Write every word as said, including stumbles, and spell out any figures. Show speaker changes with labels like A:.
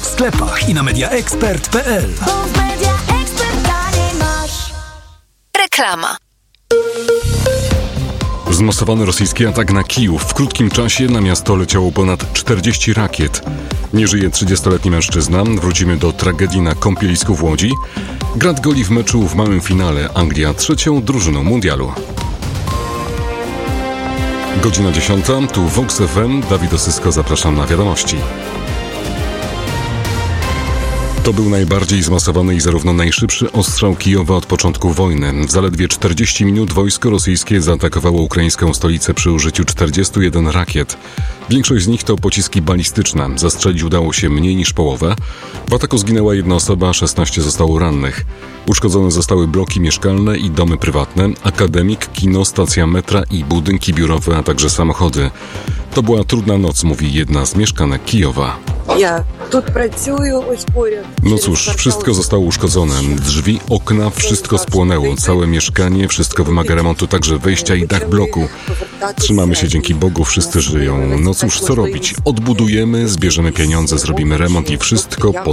A: w sklepach i na media expert kropka p l.
B: Reklama.
C: Zmasowany rosyjski atak na Kijów. W krótkim czasie na miasto leciało ponad czterdzieści rakiet. Nie żyje trzydziestoletni mężczyzna. Wrócimy do tragedii na kąpielisku w Łodzi. Grad goli w meczu w małym finale. Anglia trzecią drużyną mundialu. Godzina dziesiąta. Tu Vox F M. Dawid Osysko, zapraszam na wiadomości. To był najbardziej zmasowany i zarówno najszybszy ostrzał Kijowa od początku wojny. W zaledwie czterdzieści minut wojsko rosyjskie zaatakowało ukraińską stolicę przy użyciu czterdziestu jeden rakiet. Większość z nich to pociski balistyczne. Zastrzelić udało się mniej niż połowę. W ataku zginęła jedna osoba, szesnaście zostało rannych. Uszkodzone zostały bloki mieszkalne i domy prywatne, akademik, kino, stacja metra i budynki biurowe, a także samochody. To była trudna noc, mówi jedna z mieszkanek Kijowa.
D: Ja tu pracuję,
C: No cóż, wszystko zostało uszkodzone. Drzwi, okna, wszystko spłonęło. Całe mieszkanie, wszystko wymaga remontu, także wejścia i dach bloku. Trzymamy się, dzięki Bogu, wszyscy żyją. No cóż, co robić? Odbudujemy, zbierzemy pieniądze, zrobimy remont i wszystko po